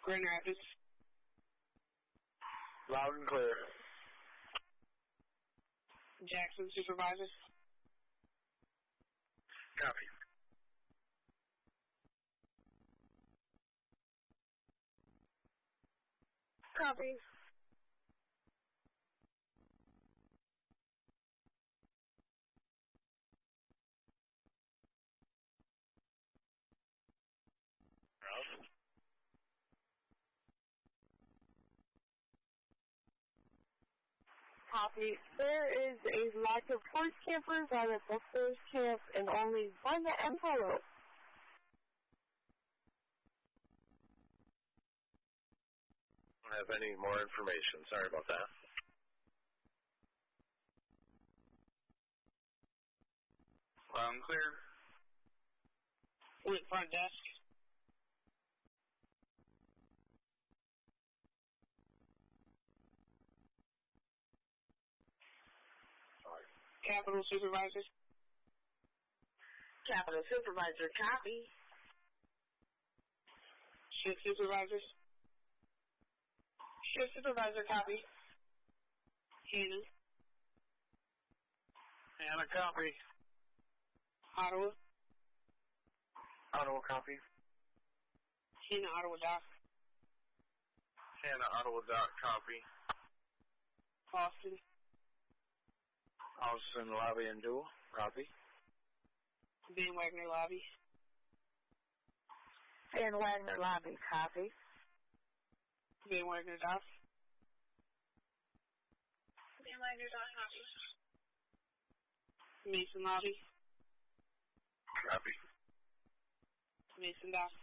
Grand Rapids. Loud and clear. Jackson, supervisor. Copy. Copy. Copy. There is a lack of horse campers out at the first camp and only one antelope. I don't have any more information. Sorry about that. Loud and clear. Wait, front desk. Capital supervisor. Capital supervisor, copy. Shift supervisors. Shift supervisor, copy. Hannah. Hannah, copy. Ottawa. Ottawa, copy. Hannah, Ottawa dock. Hannah, Ottawa dock, copy. Austin. Austin, lobby and dual, copy. Van Wagner lobby. Van Wagner lobby, copy. Van Wagner dock. Van Wagner dock, copy. Mason lobby. Copy. Mason dock.